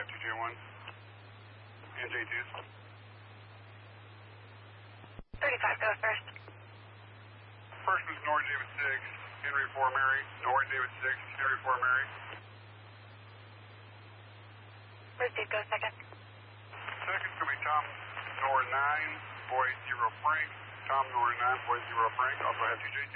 2J1. And J2s. 35, go first. First was Nord David 6, Henry 4 Mary. Nord David 6, Henry 4 Mary. Received, go second. Second's going to be Tom Nord 9, Boy 0 Frank. Tom Nord 9, Boy 0 Frank. Also have 2J2.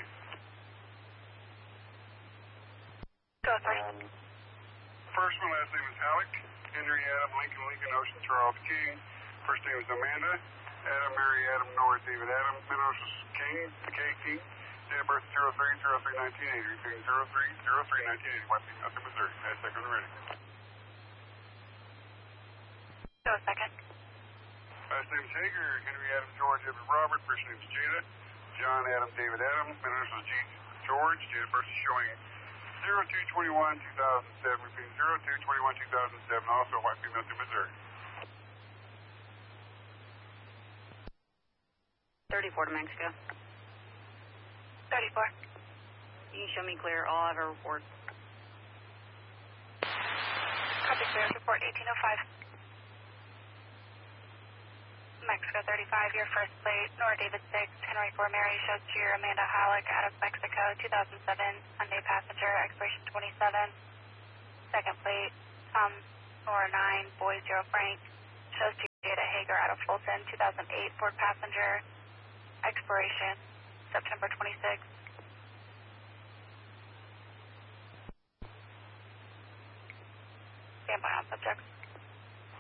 Go first. First one, last name is Halleck. Henry Adam Lincoln Lincoln Ocean Charles King. First name is Amanda. Adam Mary Adam Nord David Adam. Middle is King, K King. Date of birth 03/03/1980. Repeating 03/03/1980. White female to Missouri. Pass second when ready. Go second. Last name is Hager. Henry Adam George Edward Robert. First name is Jada. John Adam David Adam. Middle is G George. Date of birth is showing 02/21/2007. Repeating 02/21/2007. Also white female to Missouri. 34 to Mexico. 34. You can show me clear. I'll have a report. Copy, clear. Report 1805. Mexico 35, your first plate, Nord David 6, Henry 4 Mary, shows to your Amanda Halleck out of Mexico, 2007, Sunday passenger, expiration 27. Second plate, Tom Nord 9, Boy 0 Frank, shows to Jada Hager out of Fulton, 2008, Ford passenger, expiration September 26. Stand by on subjects.